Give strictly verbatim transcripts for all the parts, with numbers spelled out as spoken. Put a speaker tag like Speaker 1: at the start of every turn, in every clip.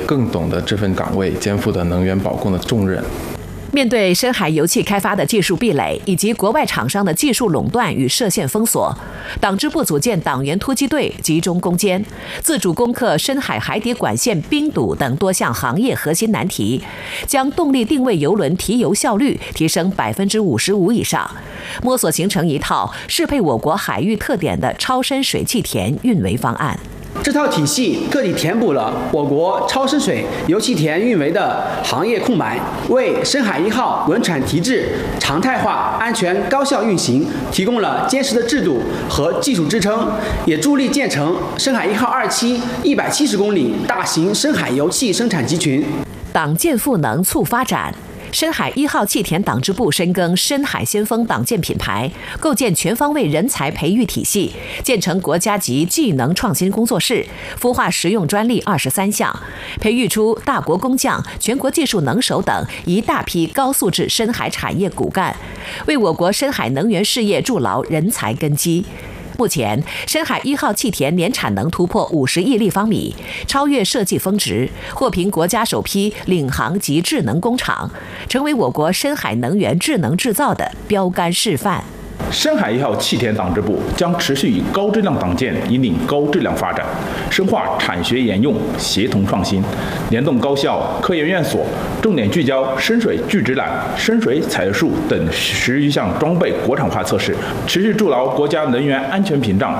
Speaker 1: 更懂得这份岗位肩负的能源保供的重任。
Speaker 2: 面对深海油气开发的技术壁垒以及国外厂商的技术垄断与设限封锁，党支部组建党员突击队，集中攻坚，自主攻克深海海底管线冰堵等多项行业核心难题，将动力定位油轮提油效率提升百分之五十五以上，摸索形成一套适配我国海域特点的超深水气田运维方案。
Speaker 3: 这套体系彻底填补了我国超深水油气田运维的行业空白，为深海一号轮船提质、常态化、安全、高效运行提供了坚实的制度和技术支撑，也助力建成深海一号二期一百七十公里大型深海油气生产集群。
Speaker 2: 党建赋能促发展。深海一号气田党支部深耕深海先锋党建品牌，构建全方位人才培育体系，建成国家级技能创新工作室，孵化实用专利二十三项，培育出大国工匠、全国技术能手等一大批高素质深海产业骨干，为我国深海能源事业筑牢人才根基。目前，深海一号气田年产能突破五十亿立方米，超越设计峰值，获评国家首批领航级智能工厂，成为我国深海能源智能制造的标杆示范。
Speaker 4: 深海一号气田党支部将持续以高质量党建引领高质量发展，深化产学研用协同创新，联动高校、科研院所，重点聚焦深水聚酯缆、深水采油术等十余项装备国产化测试，持续筑牢国家能源安全屏障。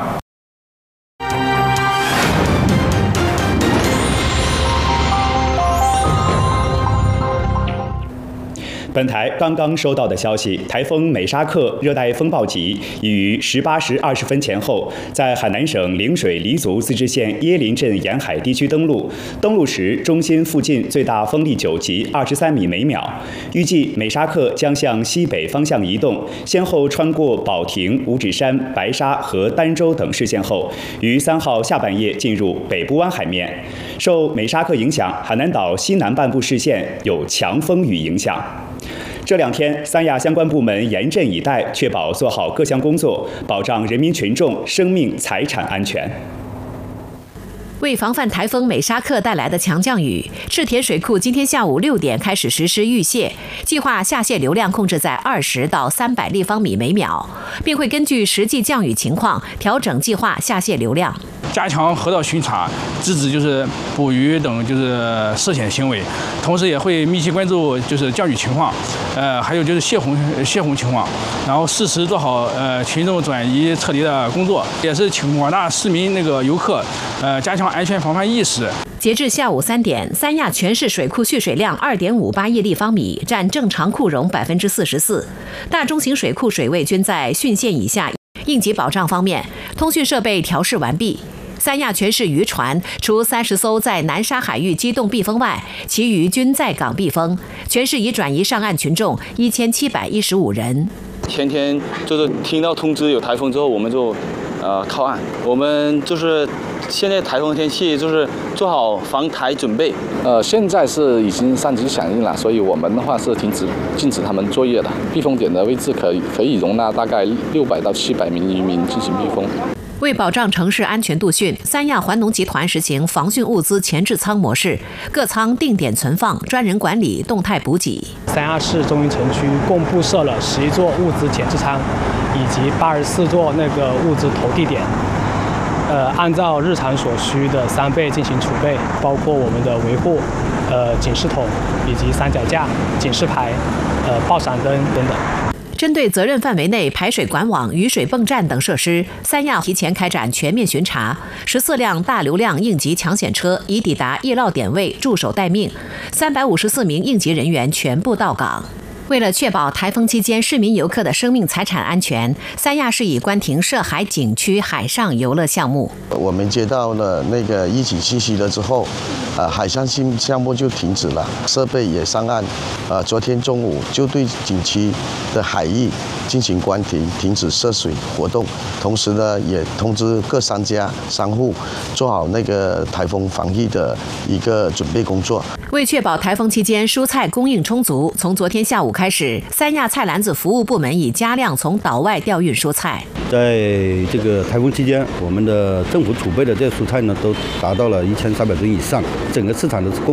Speaker 5: 本台刚刚收到的消息，台风美沙克热带风暴级已于十八时二十分前后，在海南省陵水黎族自治县椰林镇沿海地区登陆。登陆时，中心附近最大风力九级，二十三米每秒。预计美沙克将向西北方向移动，先后穿过保亭、五指山、白沙和儋州等市县后，于三号下半夜进入北部湾海面。受美沙克影响，海南岛西南半部市县有强风雨影响。这两天，三亚相关部门严阵以待，确保做好各项工作，保障人民群众生命财产安全。
Speaker 2: 为防范台风美沙克带来的强降雨，赤田水库今天下午六点开始实施预泄，计划下泄流量控制在二十到三百立方米每秒，并会根据实际降雨情况调整计划下泄流量。
Speaker 6: 加强河道巡查，制止就是捕鱼等就是涉险行为，同时也会密切关注就是降雨情况，呃，还有就是泄洪泄洪情况，然后适时做好呃群众转移撤离的工作，也是请广大市民那个游客，呃，加强安全防范意识。
Speaker 2: 截至下午三点，三亚全市水库蓄水量二点五八亿立方米，占正常库容百分之四十四，大中型水库水位均在汛线以下。应急保障方面，通讯设备调试完毕。三亚全市渔船除三十艘在南沙海域机动避风外，其余均在港避风。全市已转移上岸群众一千七百一十五人。
Speaker 7: 前天就是听到通知有台风之后，我们就呃靠岸。我们就是现在台风天气，就是做好防台准备。
Speaker 8: 呃，现在是已经三级响应了，所以我们的话是停止禁止他们作业的。避风点的位置可以可以容纳大概六百到七百名渔民进行避风。
Speaker 2: 为保障城市安全度汛，三亚环农集团实行防汛物资前置仓模式，各仓定点存放，专人管理，动态补给。
Speaker 9: 三亚市中心城区共布设了十一座物资前置仓，以及八十四座那个物资投递点。呃，按照日常所需的三倍进行储备，包括我们的维护、呃警示筒以及三脚架、警示牌、呃爆闪灯等等。
Speaker 2: 针对责任范围内排水管网、雨水泵站等设施，三亚提前开展全面巡查，十四辆大流量应急抢险车已抵达易涝点位驻守待命，三百五十四名应急人员全部到岗。为了确保台风期间市民游客的生命财产安全，三亚市已关停涉海景区海上游乐项目。
Speaker 10: 我们接到了那个一起信息了之后，呃，海上项项目就停止了，设备也上岸。呃，昨天中午就对景区的海域进行关停，停止涉水活动。同时呢，也通知各商家、商户做好那个台风防疫的一个准备工作。
Speaker 2: 为确保台风期间蔬菜供应充足，从昨天下午开始，三亚菜篮子服务部门已加量从岛外调运蔬菜。
Speaker 11: 在这个台风期间，我们的政府储备的这蔬菜呢，都达到了一千三百吨以上，整个市场的供